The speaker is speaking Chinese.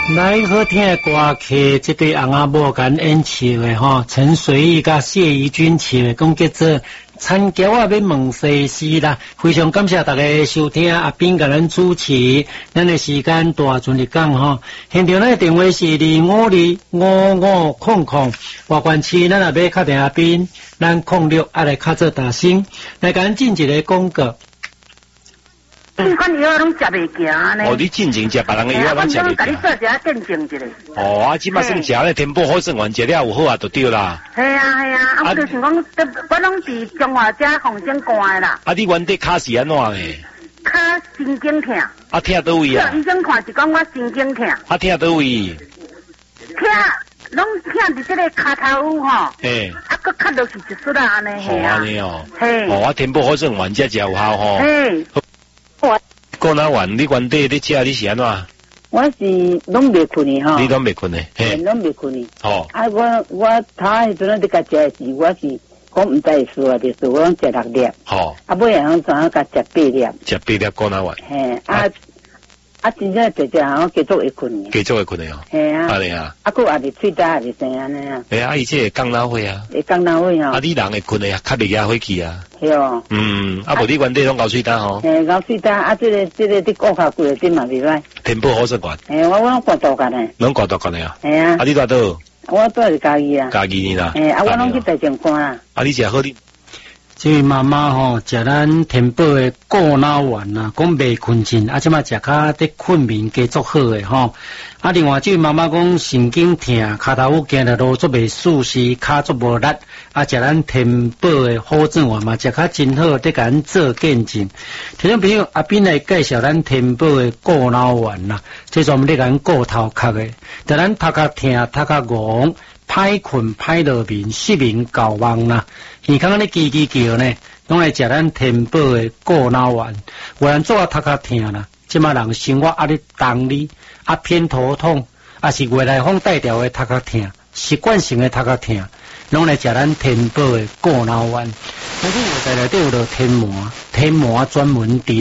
来好听的歌曲，这对翁仔某敢演唱的吼，陈随意甲谢怡君唱的，讲叫做《田桥啊要问世事》啦。非常感谢大家收听，阿斌甲咱主持，咱的时间大尽力讲吼。现场咱的电话是25255500，外关区咱也要敲电阿斌，咱06来敲做大声，来甲咱进一个广告。 款药拢食袂行呢。 哦，你进前食别人的药，咱食袂行。我甲你做一下见证一下。 哦，啊，即摆算食咧，天保好生丸食了有好啊，就对啦。 系啊系啊，啊，我就想讲，我拢伫中华遮phòng先干的啦。 啊，你原底骹是安怎诶？ 骹神经痛。 啊，痛倒位啊？ 医生看是讲我神经痛。 啊，痛倒位？ 痛，拢痛伫这个骹头有吼。 嘿。 啊，佮咳落去一撮啦，安尼系啊。 安尼哦。 嘿。 哦，啊，天保好生丸食有效吼。 嘿。 过哪丸？你原底你食你是安怎？ 我是拢袂困的吼。 你拢袂困的？ 嘿，拢袂困的。 哦。 啊，我头迄阵仔伫甲食时，我是讲毋知数啊，就是我拢食6粒。 好。 啊，尾下怎甲食8粒？ 食8粒过哪丸？ 嘿，真正食我继续会困的。 继续会困的哦。 嘿啊。 安尼啊。 啊，佮也是喙焦也是生安尼啊。 哎啊，伊这会降脑火啊。 会降脑火哦。 啊，你人会困的啊，较袂惊火气啊。 系哦。 啊，无你原底拢咬喙焦吼。 嘿，咬喙焦啊，这个你顾下几个点嘛袂歹。 天保好生丸。 嘿，我拢挂大干的。 拢挂大干的啊。 嘿啊。 啊，你住倒？ 我住是嘉义啊。 嘉义呢啦。 嘿，啊，我拢去大正看啊。 啊，你食好你。 这位妈妈吼，食咱天保的过脑丸啊，讲未困阵，啊，即马食较得困眠加足好诶吼。啊，另外这位妈妈讲神经痛，骹头有行得路足袂舒适，骹足无力，啊，食咱天保的好转丸嘛，食较真好，得甲咱做见证。听众朋友，阿斌来介绍咱天保的过脑丸啦，这专门咧甲咱顾头壳诶，在咱头壳痛、头壳戆。歹困歹落眠，失眠搞梦啦，耳孔咧叽叽叫呢，拢会食咱天保的过脑丸。有人做啊头壳痛啦，即马人生活压力重哩，啊偏头痛，啊是外来风带调的头壳痛，习惯性的头壳痛，拢来食咱天保的过脑丸。我哋内底有着天麻专门治。